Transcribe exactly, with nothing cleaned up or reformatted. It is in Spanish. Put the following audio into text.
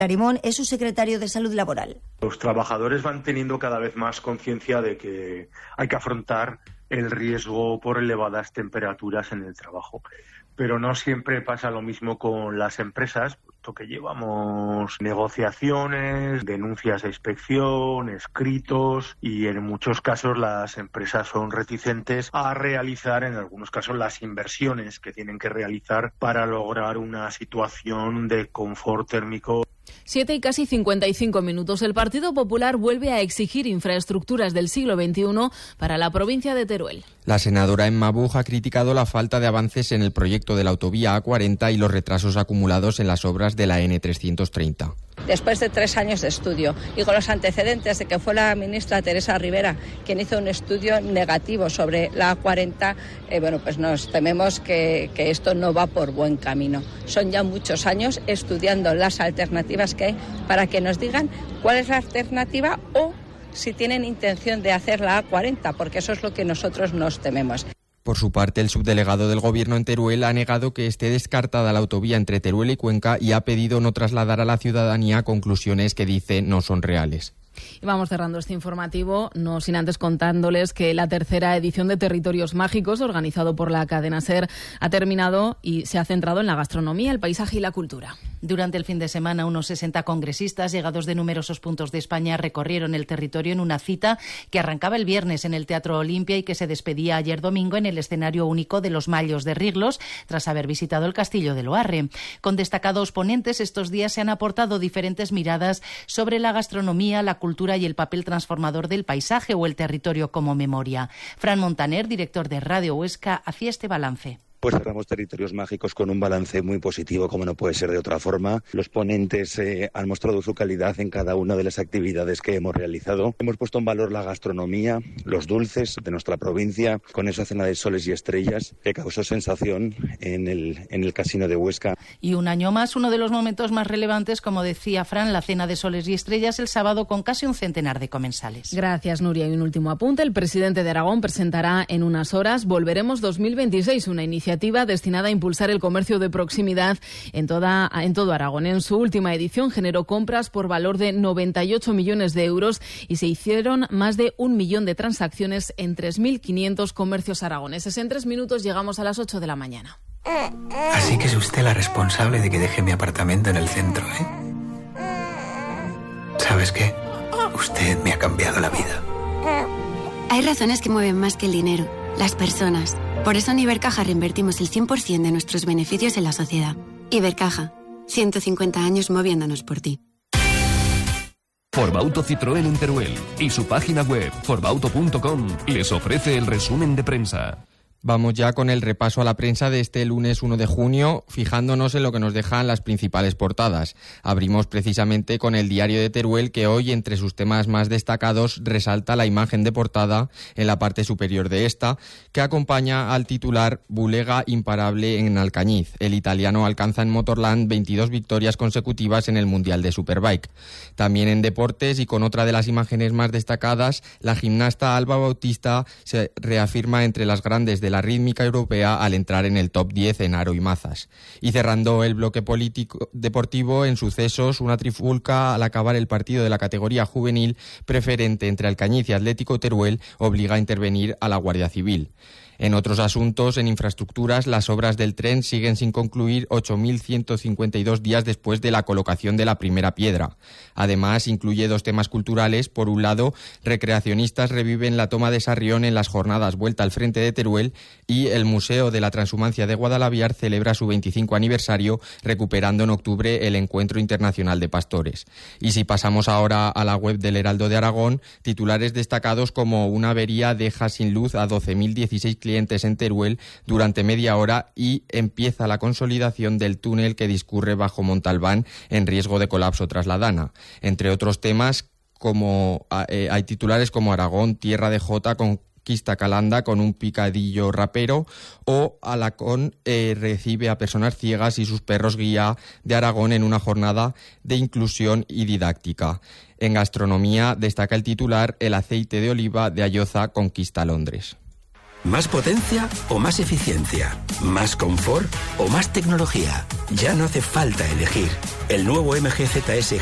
Arimón es su secretario de Salud Laboral. Los trabajadores van teniendo cada vez más conciencia de que hay que afrontar el riesgo por elevadas temperaturas en el trabajo. Pero no siempre pasa lo mismo con las empresas, puesto que llevamos negociaciones, denuncias de inspección, escritos, y en muchos casos las empresas son reticentes a realizar, en algunos casos, las inversiones que tienen que realizar para lograr una situación de confort térmico. Siete y casi cincuenta y cinco minutos. El Partido Popular vuelve a exigir infraestructuras del siglo veintiuno para la provincia de Teruel. La senadora Emma Buch ha criticado la falta de avances en el proyecto de la autovía A cuarenta y los retrasos acumulados en las obras de la ene trescientos treinta. Después de tres años de estudio y con los antecedentes de que fue la ministra Teresa Rivera quien hizo un estudio negativo sobre la A cuarenta, eh, bueno, pues nos tememos que, que esto no va por buen camino. Son ya muchos años estudiando las alternativas que hay para que nos digan cuál es la alternativa o si tienen intención de hacer la A cuarenta, porque eso es lo que nosotros nos tememos. Por su parte, el subdelegado del Gobierno en Teruel ha negado que esté descartada la autovía entre Teruel y Cuenca y ha pedido no trasladar a la ciudadanía conclusiones que dice no son reales. Y vamos cerrando este informativo, no sin antes contándoles que la tercera edición de Territorios Mágicos, organizado por la cadena SER, ha terminado y se ha centrado en la gastronomía, el paisaje y la cultura. Durante el fin de semana, unos sesenta congresistas llegados de numerosos puntos de España recorrieron el territorio en una cita que arrancaba el viernes en el Teatro Olimpia y que se despedía ayer domingo en el escenario único de los Mallos de Riglos, tras haber visitado el Castillo de Loarre. Con destacados ponentes, estos días se han aportado diferentes miradas sobre la gastronomía, la cultura y el papel transformador del paisaje o el territorio como memoria. Fran Montaner, director de Radio Huesca, hacía este balance. Pues cerramos Territorios Mágicos con un balance muy positivo, como no puede ser de otra forma. Los ponentes eh, han mostrado su calidad en cada una de las actividades que hemos realizado. Hemos puesto en valor la gastronomía, los dulces de nuestra provincia, con esa cena de soles y estrellas que causó sensación en el, en el Casino de Huesca. Y un año más, uno de los momentos más relevantes, como decía Fran, la cena de soles y estrellas el sábado con casi un centenar de comensales. Gracias, Nuria. Y un último apunte. El presidente de Aragón presentará en unas horas Volveremos dos mil veintiséis, una iniciativa destinada a impulsar el comercio de proximidad en, toda, en todo Aragón. En su última edición generó compras por valor de noventa y ocho millones de euros y se hicieron más de un millón de transacciones en tres mil quinientos comercios aragoneses. En tres minutos llegamos a las ocho de la mañana. Así que es usted la responsable de que deje mi apartamento en el centro, ¿eh? ¿Sabes qué? Usted me ha cambiado la vida. Hay razones que mueven más que el dinero, las personas. Por eso en Ibercaja reinvertimos el cien por ciento de nuestros beneficios en la sociedad. Ibercaja, ciento cincuenta años moviéndonos por ti. Forbauto Citroën en Teruel y su página web forbauto punto com les ofrece el resumen de prensa. Vamos ya con el repaso a la prensa de este lunes uno de junio, fijándonos en lo que nos dejan las principales portadas. Abrimos precisamente con el Diario de Teruel, que hoy, entre sus temas más destacados, resalta la imagen de portada en la parte superior de esta, que acompaña al titular Bulega imparable en Alcañiz. El italiano alcanza en Motorland veintidós victorias consecutivas en el Mundial de Superbike. También en deportes, y con otra de las imágenes más destacadas, la gimnasta Alba Bautista se reafirma entre las grandes de la rítmica europea al entrar en el top diez en aro y mazas. Y cerrando el bloque político deportivo, en sucesos, una trifulca al acabar el partido de la categoría juvenil preferente entre Alcañiz y Atlético Teruel obliga a intervenir a la Guardia Civil. En otros asuntos, en infraestructuras, las obras del tren siguen sin concluir ocho mil ciento cincuenta y dos días después de la colocación de la primera piedra. Además, incluye dos temas culturales. Por un lado, recreacionistas reviven la toma de Sarrión en las jornadas Vuelta al Frente de Teruel, y el Museo de la Transhumancia de Guadalaviar celebra su veinticinco aniversario, recuperando en octubre el Encuentro Internacional de Pastores. Y si pasamos ahora a la web del Heraldo de Aragón, titulares destacados como una avería deja sin luz a doce mil dieciséis clientes en Teruel durante media hora y empieza la consolidación del túnel que discurre bajo Montalbán en riesgo de colapso tras la Dana. Entre otros temas, como eh, hay titulares como Aragón, tierra de Jota, conquista Calanda con un picadillo rapero, o Alacón eh, recibe a personas ciegas y sus perros guía de Aragón en una jornada de inclusión y didáctica. En gastronomía destaca el titular El aceite de oliva de Ayoza conquista Londres. ¿Más potencia o más eficiencia? ¿Más confort o más tecnología? Ya no hace falta elegir. El nuevo M G Z S